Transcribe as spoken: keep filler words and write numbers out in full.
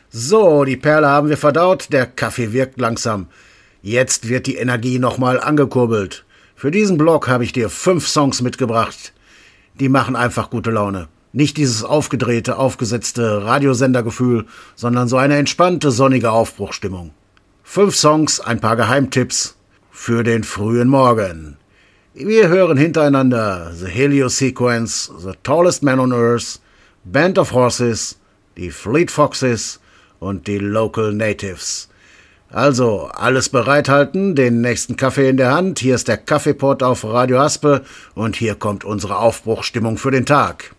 So, die Perle haben wir verdaut, der Kaffee wirkt langsam. Jetzt wird die Energie nochmal angekurbelt. Für diesen Blog habe ich dir fünf Songs mitgebracht. Die machen einfach gute Laune. Nicht dieses aufgedrehte, aufgesetzte Radiosendergefühl, sondern so eine entspannte, sonnige Aufbruchstimmung. Fünf Songs, ein paar Geheimtipps für den frühen Morgen. Wir hören hintereinander The Helios Sequence, The Tallest Man on Earth, Band of Horses, die Fleet Foxes und die Local Natives. Also, alles bereithalten, den nächsten Kaffee in der Hand. Hier ist der Kaffeepot auf Radio Haspe und hier kommt unsere Aufbruchstimmung für den Tag.